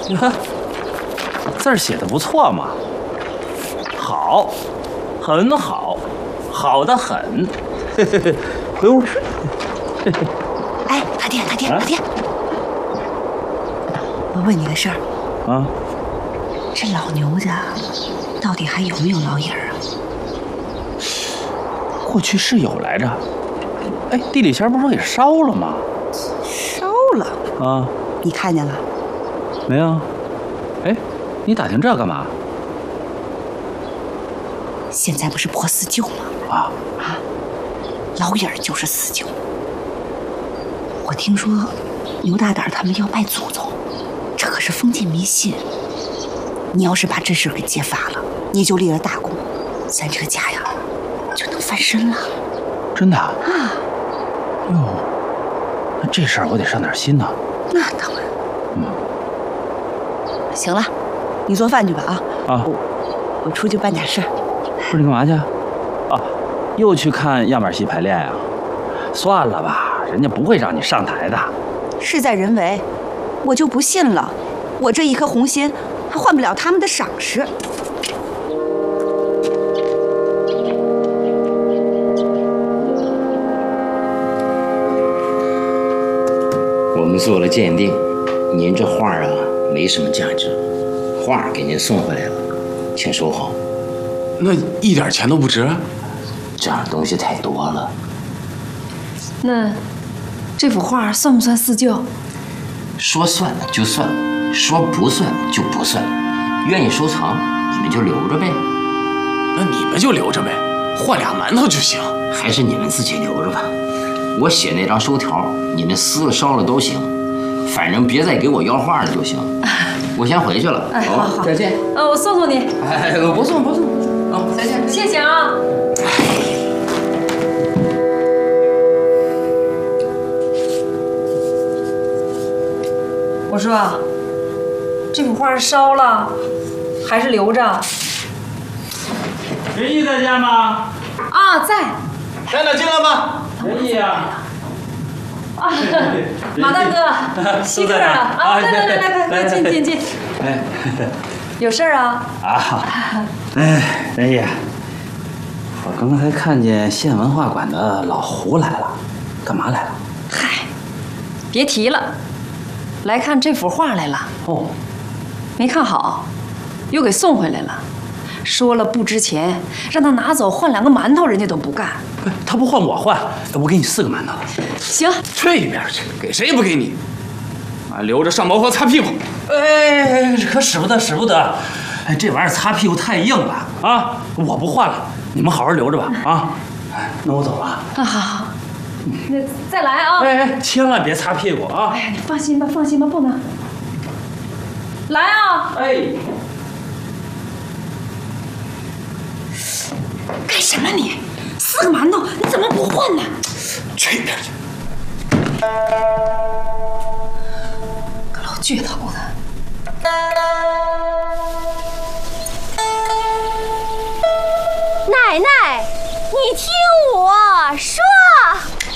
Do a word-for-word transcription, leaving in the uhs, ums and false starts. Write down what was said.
呀，字儿写的不错嘛，好，很好，好的很。回屋。 哎，阿爹，阿爹，阿爹，我问你个事儿啊， 这老牛家到底还有没有老影儿啊？ 过去是有来着。哎，地里仙不是说给烧了吗？ 烧了啊？ 你看见了？ 没有。哎，你打听这干嘛？ 现在不是破四旧吗？ 啊啊，老影儿就是四旧。我听说牛大胆他们要拜祖宗，这可是封建迷信。你要是把这事儿给揭发了，你就立了大功，咱这个家呀就能翻身了。 真的啊？ 哟，那这事儿我得上点心呐。 那当然。 嗯。 行了，你做饭去吧啊。 啊。 我我出去办点事儿。 不是你干嘛去？啊，又去看样板戏排练呀？算了吧，人家不会让你上台的。 事在人为，我就不信了，我这一颗红心还换不了他们的赏识。 我们做了鉴定，您这画啊没什么价值，画给您送回来了，请收好。 那一点钱都不值？ 这样东西太多了。 那这幅画算不算四旧？ 说算了就算了，说不算就不算。愿意收藏，你们就留着呗。 那你们就留着呗，换俩馒头就行。 还是你们自己留着吧。我写那张收条，你们撕了烧了都行，反正别再给我要画了就行。我先回去了。 哎，好好， 再见。 呃，我送送你。 哎，不送不送不送。啊，再见。 谢谢啊。我说，这幅画烧了，还是留着？ 仁义在家吗？ 啊，在。 站长进来吧。 仁义啊。 啊，马大哥，稀客啊！啊，来来来来来，进进进。 哎， 有事儿啊？ 啊，哎，仁义，我刚才看见县文化馆的老胡来了，干嘛来了？ 嗨，别提了，来看这幅画来了。 哦， 没看好，又给送回来了。说了不值钱，让他拿走换两个馒头，人家都不干。 他不换我换，我给你四个馒头。 行， 去一边去，给谁也不给你，啊，留着上茅房擦屁股。 哎，可使不得，使不得！哎，这玩意儿擦屁股太硬了啊！我不换了，你们好好留着吧啊！哎，那我走了。 啊，好好，那再来啊！ 哎哎，千万别擦屁股啊！ 哎呀，你放心吧，放心吧，不能。来啊！ 哎。 干什么你？四个馒头你怎么不换呢？ 去一边去！ 个老倔头子！ 奶奶，你听我说。